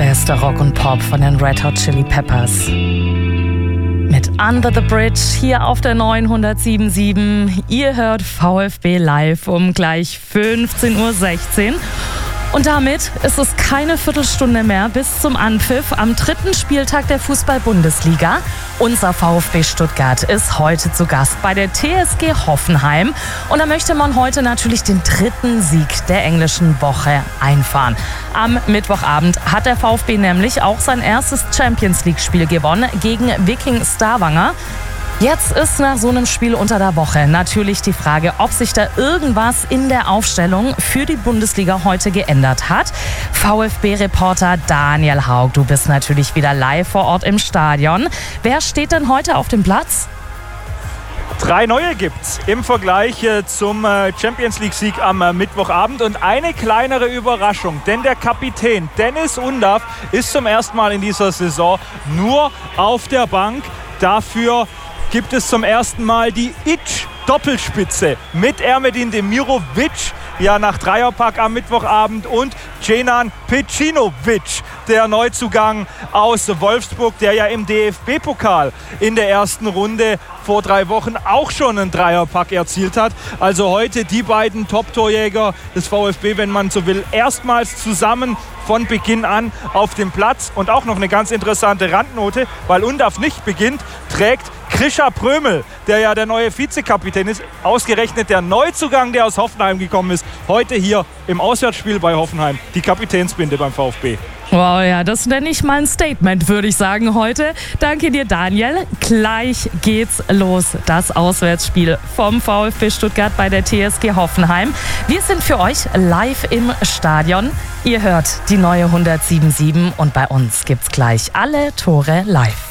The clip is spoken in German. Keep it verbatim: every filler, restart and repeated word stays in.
beste Rock und Pop von den Red Hot Chili Peppers. Mit Under the Bridge hier auf der neunhundertsieben Komma sieben. Ihr hört VfB live um gleich fünfzehn Uhr sechzehn. Und damit ist es keine Viertelstunde mehr bis zum Anpfiff am dritten Spieltag der Fußball-Bundesliga. Unser VfB Stuttgart ist heute zu Gast bei der T S G Hoffenheim. Und da möchte man heute natürlich den dritten Sieg der englischen Woche einfahren. Am Mittwochabend hat der VfB nämlich auch sein erstes Champions-League-Spiel gewonnen gegen Viking Stavanger. Jetzt ist nach so einem Spiel unter der Woche natürlich die Frage, ob sich da irgendwas in der Aufstellung für die Bundesliga heute geändert hat. VfB-Reporter Daniel Haug, du bist natürlich wieder live vor Ort im Stadion. Wer steht denn heute auf dem Platz? Drei neue gibt's im Vergleich äh, zum äh, Champions-League-Sieg am äh, Mittwochabend und eine kleinere Überraschung, denn der Kapitän Deniz Undav ist zum ersten Mal in dieser Saison nur auf der Bank. Dafür gibt es zum ersten Mal die Ić-Doppelspitze mit Ermedin Demirovic, ja nach Dreierpack am Mittwochabend, und Cenan Pecinovic, der Neuzugang aus Wolfsburg, der ja im D F B-Pokal in der ersten Runde vor drei Wochen auch schon einen Dreierpack erzielt hat. Also heute die beiden Top-Torjäger des VfB, wenn man so will, erstmals zusammen von Beginn an auf dem Platz. Und auch noch eine ganz interessante Randnote, weil Undav nicht beginnt, trägt Krischer Prömel, der ja der neue Vizekapitän ist, ausgerechnet der Neuzugang, der aus Hoffenheim gekommen ist, heute hier im Auswärtsspiel bei Hoffenheim die Kapitänsbinde beim VfB. Wow, ja, das nenne ich mal ein Statement, würde ich sagen, heute. Danke dir, Daniel. Gleich geht's los, das Auswärtsspiel vom VfB Stuttgart bei der T S G Hoffenheim. Wir sind für euch live im Stadion. Ihr hört die neue hundertsieben Komma sieben und bei uns gibt's gleich alle Tore live.